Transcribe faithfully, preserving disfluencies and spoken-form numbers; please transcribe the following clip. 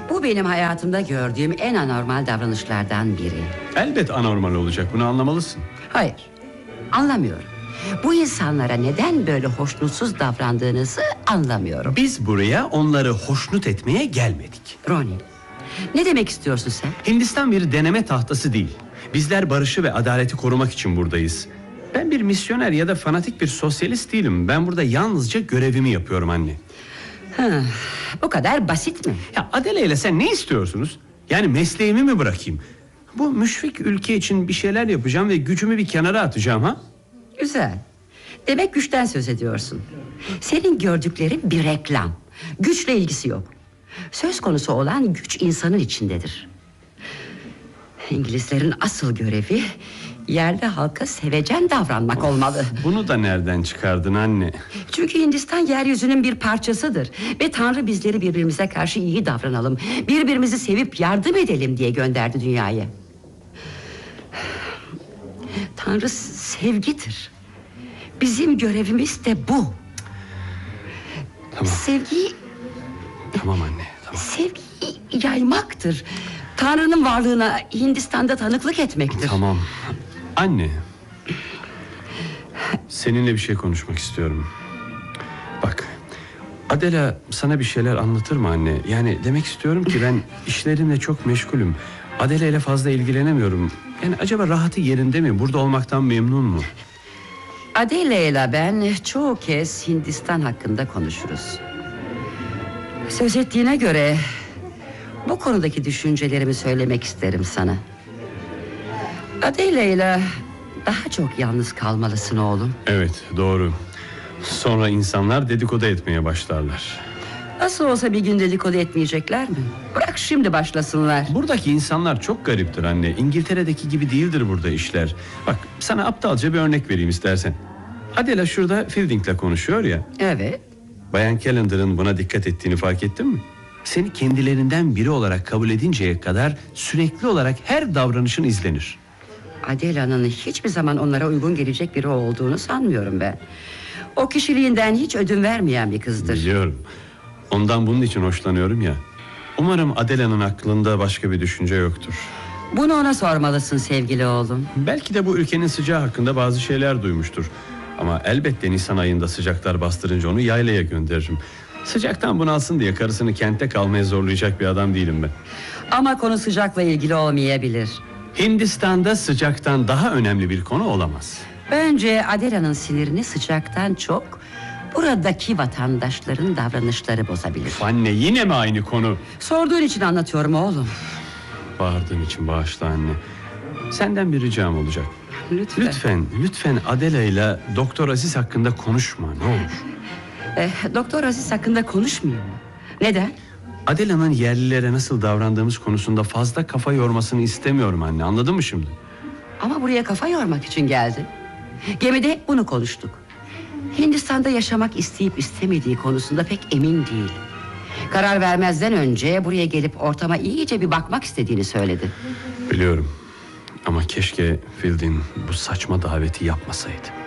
Bu benim hayatımda gördüğüm en anormal davranışlardan biri. Elbet anormal olacak, bunu anlamalısın. Hayır, anlamıyorum. Bu insanlara neden böyle hoşnutsuz davrandığınızı anlamıyorum. Biz buraya onları hoşnut etmeye gelmedik. Ronnie, ne demek istiyorsun sen? Hindistan bir deneme tahtası değil. Bizler barışı ve adaleti korumak için buradayız. Ben bir misyoner ya da fanatik bir sosyalist değilim. Ben burada yalnızca görevimi yapıyorum anne. Ha, bu kadar basit mi? Ya Adele ile sen ne istiyorsunuz? Yani mesleğimi mi bırakayım? Bu müşfik ülke için bir şeyler yapacağım ve gücümü bir kenara atacağım ha? Güzel. Demek güçten söz ediyorsun. Senin gördüklerin bir reklam. Güçle ilgisi yok. Söz konusu olan güç insanın içindedir. İngilizlerin asıl görevi yerli halka sevecen davranmak olmalı. Bunu da nereden çıkardın anne? Çünkü Hindistan yeryüzünün bir parçasıdır. Ve Tanrı bizleri birbirimize karşı iyi davranalım, birbirimizi sevip yardım edelim diye gönderdi dünyaya. Tanrı sevgidir. Bizim görevimiz de bu. Tamam. Sevgiyi... Tamam anne, tamam. Sevgiyi yaymaktır. Tanrı'nın varlığına Hindistan'da tanıklık etmektir. Tamam. Anne. Seninle bir şey konuşmak istiyorum. Bak, Adela sana bir şeyler anlatır mı anne? Yani demek istiyorum ki ben işlerimle çok meşgulüm. Adela ile fazla ilgilenemiyorum. Yani acaba rahatı yerinde mi? Burada olmaktan memnun mu? Adele ile ben çoğu kez Hindistan hakkında konuşuruz. Söz ettiğine göre bu konudaki düşüncelerimi söylemek isterim sana. Adele ile daha çok yalnız kalmalısın oğlum. Evet, doğru. Sonra insanlar dedikodu etmeye başlarlar. Nasıl olsa bir gün dedikodu etmeyecekler mi? Bırak şimdi başlasınlar. Buradaki insanlar çok gariptir anne. İngiltere'deki gibi değildir burada işler. Bak, sana aptalca bir örnek vereyim istersen. Adela şurada Fielding'le konuşuyor ya. Evet. Bayan Calendar'ın buna dikkat ettiğini fark ettin mi? Seni kendilerinden biri olarak kabul edinceye kadar sürekli olarak her davranışın izlenir. Adela'nın hiçbir zaman onlara uygun gelecek biri olduğunu sanmıyorum ben. O kişiliğinden hiç ödün vermeyen bir kızdır. Biliyorum. Ondan bunun için hoşlanıyorum ya. Umarım Adela'nın aklında başka bir düşünce yoktur. Bunu ona sormalısın sevgili oğlum. Belki de bu ülkenin sıcağı hakkında bazı şeyler duymuştur. Ama elbette Nisan ayında sıcaklar bastırınca onu yaylaya gönderirim. Sıcaktan bunalsın diye karısını kente kalmaya zorlayacak bir adam değilim ben. Ama konu sıcakla ilgili olmayabilir. Hindistan'da sıcaktan daha önemli bir konu olamaz. Bence Adela'nın sinirini sıcaktan çok buradaki vatandaşların davranışları bozabilir. Anne, yine mi aynı konu? Sorduğun için anlatıyorum oğlum. Bağırdığım için bağışla anne. Senden bir ricam olacak. Lütfen. Lütfen, lütfen Adela ile Doktor Aziz hakkında konuşma, ne olur. Eh, Doktor Aziz hakkında konuşmuyor mu? Neden? Adela'nın yerlilere nasıl davrandığımız konusunda fazla kafa yormasını istemiyorum anne, anladın mı şimdi? Ama buraya kafa yormak için geldi. Gemide hep bunu konuştuk. Hindistan'da yaşamak isteyip istemediği konusunda pek emin değil. Karar vermezden önce buraya gelip ortama iyice bir bakmak istediğini söyledi. Biliyorum. Ama keşke Fielding bu saçma daveti yapmasaydı.